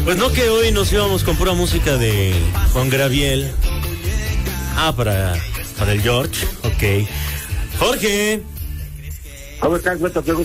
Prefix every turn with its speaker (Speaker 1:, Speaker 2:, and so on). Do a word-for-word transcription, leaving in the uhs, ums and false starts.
Speaker 1: Pues no, que hoy nos íbamos con pura música de Juan Gabriel. Ah, para, para el George, ok. Jorge.
Speaker 2: ¿Cómo estás, Beto?